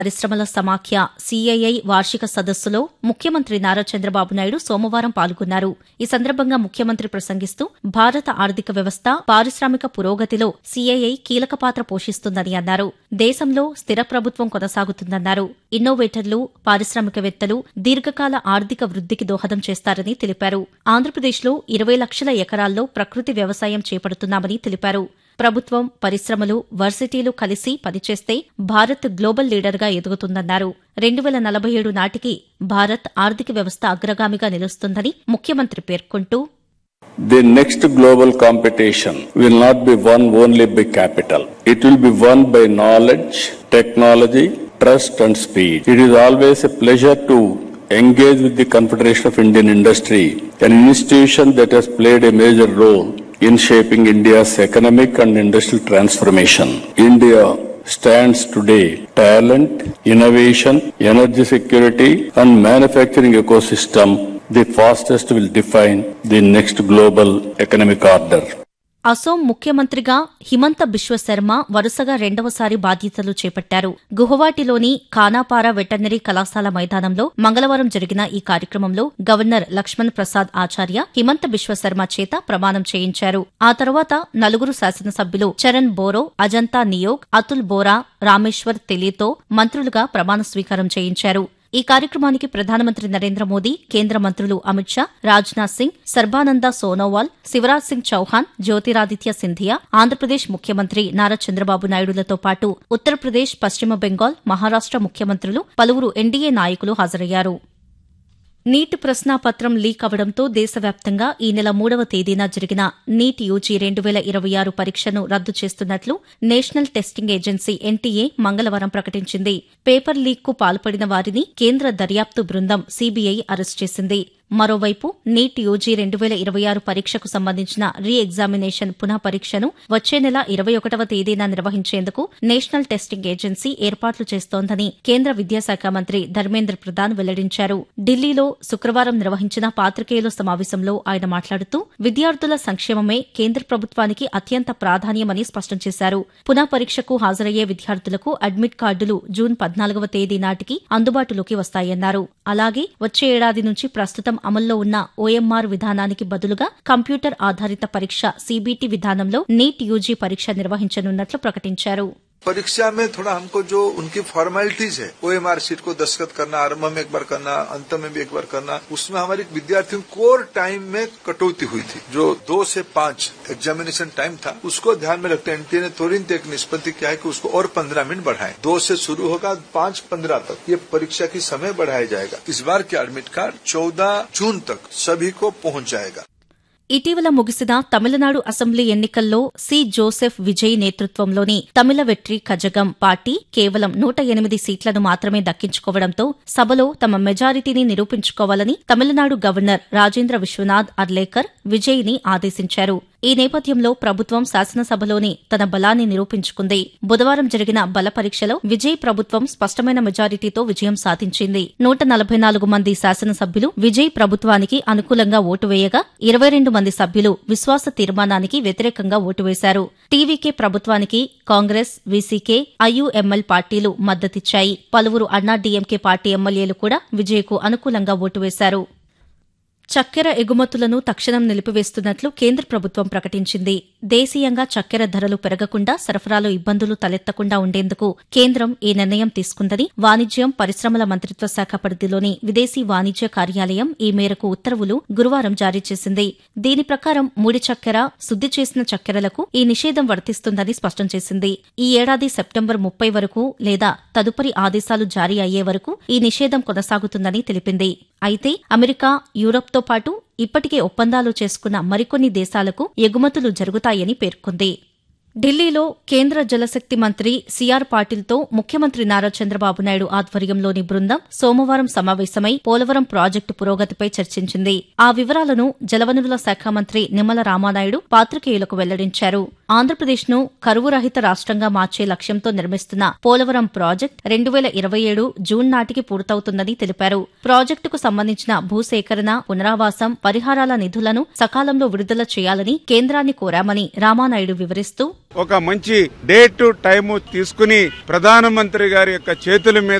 పరిశ్రమల సమాఖ్య సిఐఐ వార్షిక సదస్సులో ముఖ్యమంత్రి నారా చంద్రబాబు నాయుడు సోమవారం పాల్గొన్నారు. ఈ సందర్భంగా ముఖ్యమంత్రి ప్రసంగిస్తూ భారత ఆర్థిక వ్యవస్థ పారిశ్రామిక పురోగతిలో సిఐఐ కీలక పాత్ర పోషిస్తుందని అన్నారు. దేశంలో స్థిర ప్రభుత్వం కొనసాగుతుందన్నారు. ఇన్నోవేటర్లు, పారిశ్రామికవేత్తలు దీర్ఘకాల ఆర్థిక వృద్దికి దోహదం చేస్తారని తెలిపారు. ఆంధ్రప్రదేశ్లో 20 లక్షల ఎకరాల్లో ప్రకృతి వ్యవసాయం చేపడుతున్నామని తెలిపారు. ప్రభుత్వం, పరిశ్రమలు, వర్సిటీలు కలిసి పనిచేస్తే భారత్ గ్లోబల్ లీడర్గా ఎదుగుతుందన్నారు. 2047 నాటికి భారత్ ఆర్థిక వ్యవస్థ అగ్రగామిగా నిలుస్తుందని ముఖ్యమంత్రి పేర్కొంటూ The next global competition will not be won only by capital. It will be won by knowledge, technology, trust and speed. It is always a pleasure to engage with the Confederation of Indian Industry, an institution that has played a major role in shaping India's economic and industrial transformation. India stands today talent, innovation, energy security and manufacturing ecosystem. The fastest will define the next global economic order. Assam ముఖ్యమంత్రిగా హిమంత బిశ్వ శర్మ వరుసగా రెండవసారి బాధ్యతలు చేపట్టారు. గుహవాటిలోని ఖానాపారా veterinary కళాశాల మైదానంలో మంగళవారం జరిగిన ఈ కార్యక్రమంలో గవర్నర్ లక్ష్మణ్ ప్రసాద్ ఆచార్య హిమంత బిశ్వ శర్మ చేత ప్రమాణం చేయించారు. ఆ తర్వాత నలుగురు శాసనసభ్యులు చరణ్ బోరో, అజంతా నియోగ్, అతుల్ బోరా, రామేశ్వర్ తెలీతో మంత్రులుగా ప్రమాణ స్వీకారం చేయించారు. ఈ కార్యక్రమానికి ప్రధానమంత్రి నరేంద్ర మోదీ, కేంద్ర మంత్రులు అమిత్ షా, రాజ్నాథ్ సింగ్, సర్బానంద సోనోవాల్, శివరాజ్ సింగ్ చౌహాన్, జ్యోతిరాదిత్య సింధియా, ఆంధ్రప్రదేశ్ ముఖ్యమంత్రి నారా చంద్రబాబు నాయుడులతో పాటు ఉత్తరప్రదేశ్, పశ్చిమ బెంగాల్, మహారాష్ట ముఖ్యమంత్రులు, పలువురు ఎన్డీఏ నాయకులు హాజరయ్యారు. నీట్ ప్రశ్నాపత్రం లీక్ అవడంతో దేశవ్యాప్తంగా ఈ నెల 3వ తేదీన జరిగిన నీట్ యూజీ 2026 పరీక్షను రద్దు చేస్తున్నట్లు నేషనల్ టెస్టింగ్ ఏజెన్సీ ఎన్టీఏ మంగళవారం ప్రకటించింది. పేపర్ లీక్కు పాల్పడిన వారిని కేంద్ర దర్యాప్తు బృందం సీబీఐ అరెస్టు చేసింది. మరోవైపు నీట్ యూజీ 2026 పరీక్షకు సంబంధించిన రీ ఎగ్జామినేషన్ పునః పరీక్షను వచ్చే నెల 21వ తేదీన నిర్వహించేందుకు నేషనల్ టెస్టింగ్ ఏజెన్సీ ఏర్పాట్లు చేస్తోందని కేంద్ర విద్యాశాఖ మంత్రి ధర్మేంద్ర ప్రధాన్ వెల్లడించారు. ఢిల్లీలో శుక్రవారం నిర్వహించిన పాత్రికేయుల సమావేశంలో ఆయన మాట్లాడుతూ విద్యార్థుల సంక్షేమమే కేంద్ర ప్రభుత్వానికి అత్యంత ప్రాధాన్యమని స్పష్టం చేశారు. పునః పరీక్షకు హాజరయ్యే విద్యార్థులకు అడ్మిట్ కార్డులు జూన్ 14వ తేదీ నాటికి అందుబాటులోకి వస్తాయన్నారు. అలాగే వచ్చే ఏడాది నుంచి ప్రస్తుతం అమల్లో ఉన్న ఓఎంఆర్ విధానానికి బదులుగా కంప్యూటర్ ఆధారిత పరీక్ష सीबीटी విధానంలో నీట్ యూజీ పరీక్ష నిర్వహించనున్నట్లు ప్రకటించారు. परीक्षा में थोड़ा हमको जो उनकी फॉर्मेलिटीज है ओएमआर शीट को दस्तखत करना, आरंभ में एक बार करना, अंत में भी एक बार करना, उसमें हमारे विद्यार्थियों कोर टाइम में कटौती हुई थी. जो 2 से 5 एग्जामिनेशन टाइम था उसको ध्यान में रखते एनटीए ने तुरंत एक निष्पत्ति किया है कि उसको और 15 मिनट बढ़ाएं. 2 से शुरू होगा, 5-15 तक ये परीक्षा की समय बढ़ाया जाएगा. इस बार के एडमिट कार्ड 14 जून तक सभी को पहुंच जाएगा. ఇటీవల ముగిసిన తమిళనాడు అసెంబ్లీ ఎన్నికల్లో సి జోసెఫ్ విజయ్ నేతృత్వంలోని తమిళ వెట్రి కజగం పార్టీ కేవలం 108 సీట్లను మాత్రమే దక్కించుకోవడంతో సభలో తమ మెజారిటీని నిరూపించుకోవాలని తమిళనాడు గవర్నర్ రాజేంద్ర విశ్వనాథ్ అర్లేకర్ విజయ్ని ఆదేశించారు. ఈ నేపథ్యంలో ప్రభుత్వం శాసనసభలోని తన బలాన్ని నిరూపించుకుంది. బుధవారం జరిగిన బల పరీక్షలో విజయ్ ప్రభుత్వం స్పష్టమైన మెజారిటీతో విజయం సాధించింది. 144 మంది శాసనసభ్యులు విజయ్ ప్రభుత్వానికి అనుకూలంగా ఓటు వేయగా 22 మంది సభ్యులు విశ్వాస తీర్మానానికి వ్యతిరేకంగా ఓటు వేశారు. టీవీకే ప్రభుత్వానికి కాంగ్రెస్, వీసీకే, ఐయుఎంఎల్ పార్టీలు మద్దతిచ్చాయి. పలువురు అన్నాడీఎంకే పార్టీ ఎమ్మెల్యేలు కూడా విజయ్కు అనుకూలంగా ఓటు వేశారు. చక్కెర ఎగుమతులను తక్షణం నిలిపివేస్తున్నట్లు కేంద్ర ప్రభుత్వం ప్రకటించింది. దేశీయంగా చక్కెర ధరలు పెరగకుండా, సరఫరాలో ఇబ్బందులు తలెత్తకుండా ఉండేందుకు కేంద్రం ఈ నిర్ణయం తీసుకుందని వాణిజ్యం, పరిశ్రమల మంత్రిత్వ శాఖ పరిధిలోని విదేశీ వాణిజ్య కార్యాలయం ఈ మేరకు ఉత్తర్వులు గురువారం జారీ చేసింది. దీని ప్రకారం ముడి చక్కెర, శుద్ది చేసిన చక్కెరలకు ఈ నిషేధం వర్తిస్తుందని స్పష్టం చేసింది. ఈ ఏడాది సెప్టెంబర్ 30 వరకు లేదా తదుపరి ఆదేశాలు జారీ అయ్యే వరకు ఈ నిషేధం కొనసాగుతుందని తెలిపింది. అయితే అమెరికా, యూరప్తో పాటు ఇప్పటికే ఒప్పందాలు చేసుకున్న మరికొన్ని దేశాలకు ఎగుమతులు జరుగుతాయని పేర్కొంది. ఢిల్లీలో కేంద్ర జలశక్తి మంత్రి సిఆర్ పాటిల్తో ముఖ్యమంత్రి నారా చంద్రబాబు నాయుడు ఆధ్వర్యంలోని బృందం సోమవారం సమావేశమై పోలవరం ప్రాజెక్టు పురోగతిపై చర్చించింది. ఆ వివరాలను జలవనరుల శాఖ మంత్రి నిమ్మల రామానాయుడు పాత్రికేయులకు వెల్లడించారు. ఆంధ్రప్రదేశ్ను కరువు రహిత రాష్ట్రంగా మార్చే లక్ష్యంతో నిర్మిస్తున్న పోలవరం ప్రాజెక్టు 2027 జూన్ నాటికి పూర్తవుతుందని తెలిపారు. ప్రాజెక్టుకు సంబంధించిన భూసేకరణ, పునరావాసం, పరిహారాల నిధులను సకాలంలో విడుదల చేయాలని కేంద్రాన్ని కోరామని రామానాయుడు వివరిస్తూ ఒక మంచి డేట్ టైము తీసుకుని ప్రధానమంత్రి గారి యొక్క చేతుల మీద